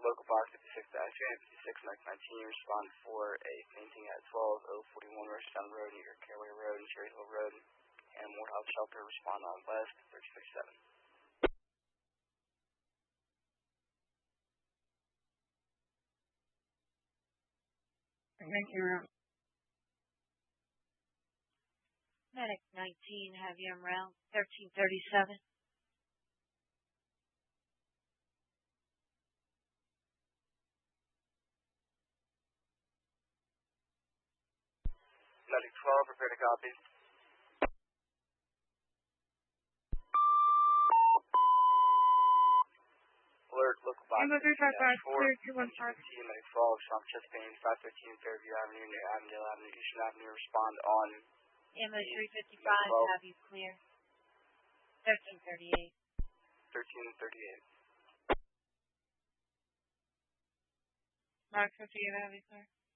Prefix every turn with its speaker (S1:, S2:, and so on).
S1: local box 56-356, Mike 19, respond for a fainting at 12041 Rushdown Road near Caraway Road and Cherryhill Road, and Morehouse Shelter, respond on West 3667.
S2: Thank you.
S3: Medic 19, have you en route 1337.
S1: Medic 12, prepare to copy. Alert, local box 4, Medic 12, Shop Chest Pain, 513 Fairview Avenue near Avondale Avenue, Eastern Avenue, respond on
S3: Ammo 355, have you clear 1338.
S1: 1338.
S2: Mark 58, have you clear?